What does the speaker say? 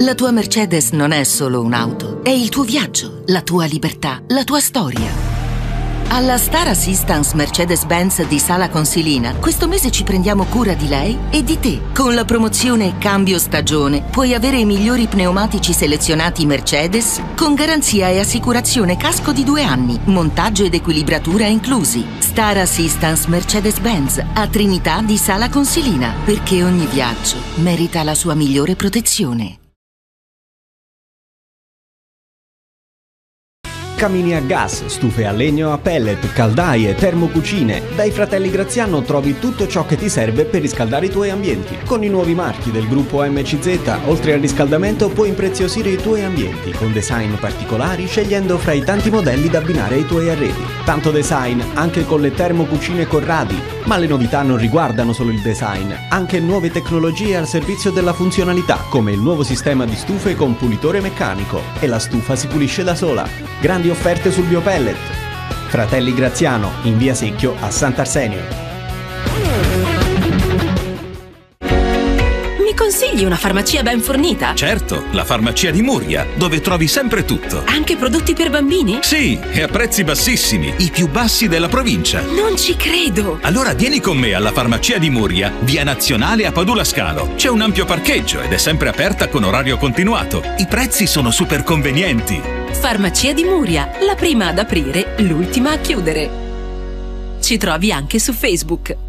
La tua Mercedes non è solo un'auto, è il tuo viaggio, la tua libertà, la tua storia. Alla Star Assistance Mercedes-Benz di Sala Consilina, questo mese ci prendiamo cura di lei e di te. Con la promozione Cambio Stagione puoi avere i migliori pneumatici selezionati Mercedes con garanzia e assicurazione casco di 2 anni, montaggio ed equilibratura inclusi. Star Assistance Mercedes-Benz a Trinità di Sala Consilina, perché ogni viaggio merita la sua migliore protezione. Camini a gas, stufe a legno a pellet, caldaie, termocucine. Dai fratelli Graziano trovi tutto ciò che ti serve per riscaldare i tuoi ambienti. Con i nuovi marchi del gruppo MCZ, oltre al riscaldamento puoi impreziosire i tuoi ambienti con design particolari, scegliendo fra i tanti modelli da abbinare ai tuoi arredi. Tanto design anche con le termocucine Corradi, ma le novità non riguardano solo il design, anche nuove tecnologie al servizio della funzionalità, come il nuovo sistema di stufe con pulitore meccanico e la stufa si pulisce da sola. Grandi offerte sul biopellet. Fratelli Graziano, in via Secchio a Sant'Arsenio. Mi consigli una farmacia ben fornita? Certo, la farmacia di Muria, dove trovi sempre tutto. Anche prodotti per bambini? Sì, e a prezzi bassissimi, i più bassi della provincia. Non ci credo! Allora vieni con me alla farmacia di Muria, via Nazionale a Padula Scalo. C'è un ampio parcheggio ed è sempre aperta con orario continuato. I prezzi sono super convenienti. Farmacia di Muria, la prima ad aprire, l'ultima a chiudere. Ci trovi anche su Facebook.